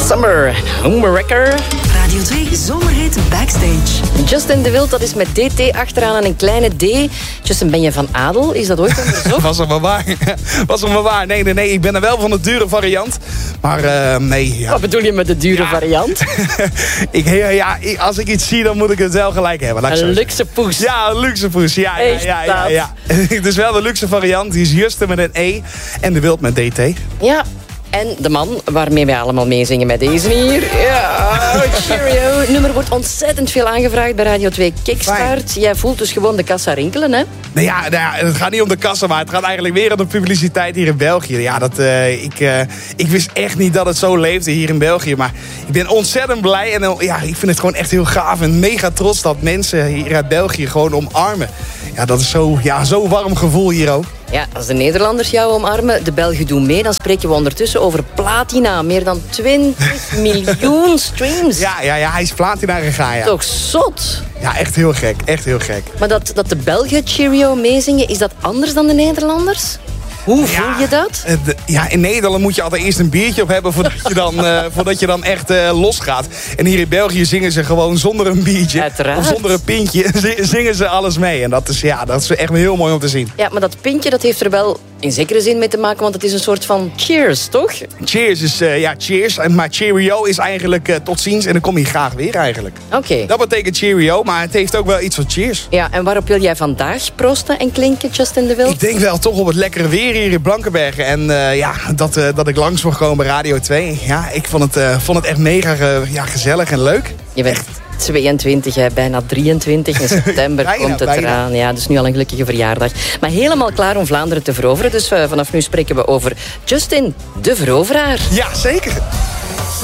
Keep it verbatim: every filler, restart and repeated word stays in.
Summer, Homewrecker. Radio twee Zomerhit Backstage. Justin de Wild, dat is met D T achteraan en een kleine D. Justin, ben je van adel? Is dat ooit onderzocht? Was er maar waar. Was er maar waar. Nee, nee, nee. Ik ben er wel van de dure variant. Maar uh, nee. Ja. Wat bedoel je met de dure ja. variant? ik, ja, ik, als ik iets zie, dan moet ik het wel gelijk hebben. Laat ik een zo luxe poes. Ja, een luxe poes. Ja, ja, ja, ja, ja, ja. Dus wel de luxe variant. Die is Justin met een E en de Wild met D T. Ja. En de man waarmee wij allemaal meezingen met deze hier. Ja, cheerio. Nummer wordt ontzettend veel aangevraagd bij Radio twee Kickstart. Jij voelt dus gewoon de kassa rinkelen, hè? Nou ja, nou ja, het gaat niet om de kassa, maar het gaat eigenlijk weer om de publiciteit hier in België. Ja, dat, uh, ik, uh, ik wist echt niet dat het zo leefde hier in België. Maar ik ben ontzettend blij en uh, ja, ik vind het gewoon echt heel gaaf en mega trots dat mensen hier uit België gewoon omarmen. Ja, dat is zo, ja, zo'n warm gevoel hier ook. Ja, als de Nederlanders jou omarmen, de Belgen doen mee, dan spreken we ondertussen over platina. Meer dan twintig miljoen streams. Ja, ja, ja, hij is platina gegaan, ja. Toch zot? Ja, echt heel gek, echt heel gek. Maar dat, dat de Belgen Cheerio meezingen, is dat anders dan de Nederlanders? Hoe voel ja, je dat? De, ja, in Nederland moet je altijd eerst een biertje op hebben voordat je dan, uh, voordat je dan echt uh, losgaat. En hier in België zingen ze gewoon zonder een biertje. Uiteraard. Of zonder een pintje zingen ze alles mee. En dat is, ja, dat is echt heel mooi om te zien. Ja, maar dat pintje dat heeft er wel in zekere zin mee te maken, want het is een soort van cheers, toch? Cheers is, uh, ja, cheers. Maar cheerio is eigenlijk uh, tot ziens en dan kom je graag weer eigenlijk. Oké. Okay. Dat betekent cheerio, maar het heeft ook wel iets van cheers. Ja, en waarop wil jij vandaag proosten en klinken, Justin de Wild? Ik denk wel toch op het lekkere weer hier in Blankenbergen. En uh, ja, dat, uh, dat ik langs mocht komen bij Radio twee. Ja, ik vond het, uh, vond het echt mega uh, ja, gezellig en leuk. Je bent echt tweeëntwintig, hè, bijna drieëntwintig. In september bijna, komt het bijna. eraan. Ja, dus nu al een gelukkige verjaardag. Maar helemaal klaar om Vlaanderen te veroveren. Dus uh, vanaf nu spreken we over Justin de Veroveraar. Ja, zeker.